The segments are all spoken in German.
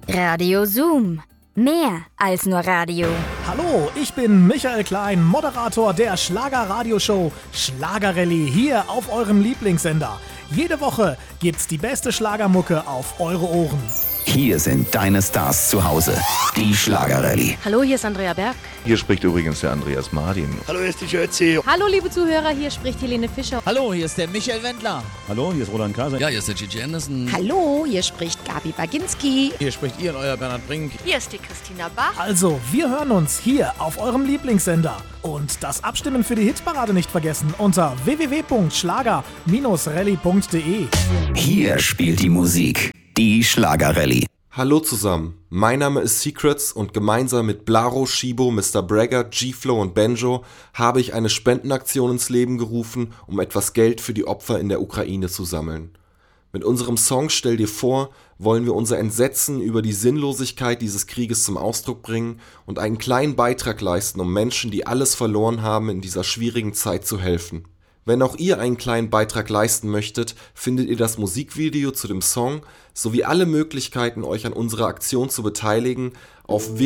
Radio Zoom. Mehr als nur Radio. Hallo, ich bin Michael Klein, Moderator der Schlager-Radioshow Schlagerrallye hier auf eurem Lieblingssender. Jede Woche gibt's die beste Schlagermucke auf eure Ohren. Hier sind deine Stars zu Hause, die Schlagerrallye. Hallo, hier ist Andrea Berg. Hier spricht übrigens der Andreas Martin. Hallo, hier ist die Jötzi. Hallo, liebe Zuhörer, hier spricht Helene Fischer. Hallo, hier ist der Michael Wendler. Hallo, hier ist Roland Kaiser. Ja, hier ist der Gigi Anderson. Hallo, hier spricht Gabi Baginski. Hier spricht ihr, euer Bernhard Brink. Hier ist die Christina Bach. Also, wir hören uns hier auf eurem Lieblingssender. Und das Abstimmen für die Hitparade nicht vergessen unter www.schlager-rallye.de. Hier spielt die Musik, die Schlagerrallye. Hallo zusammen, mein Name ist Secrets und gemeinsam mit Blaro, Shibo, Mr. Bragger, G-Flow und Benjo habe ich eine Spendenaktion ins Leben gerufen, um etwas Geld für die Opfer in der Ukraine zu sammeln. Mit unserem Song Stell dir vor, wollen wir unser Entsetzen über die Sinnlosigkeit dieses Krieges zum Ausdruck bringen und einen kleinen Beitrag leisten, um Menschen, die alles verloren haben, in dieser schwierigen Zeit zu helfen. Wenn auch ihr einen kleinen Beitrag leisten möchtet, findet ihr das Musikvideo zu dem Song sowie alle Möglichkeiten, euch an unserer Aktion zu beteiligen, auf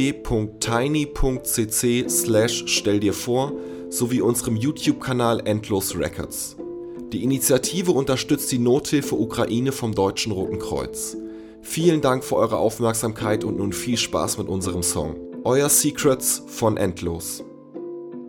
www.tiny.cc/stelldirvor sowie unserem YouTube-Kanal Endlos Records. Die Initiative unterstützt die Nothilfe Ukraine vom Deutschen Roten Kreuz. Vielen Dank für eure Aufmerksamkeit und nun viel Spaß mit unserem Song. Euer Secrets von Endlos.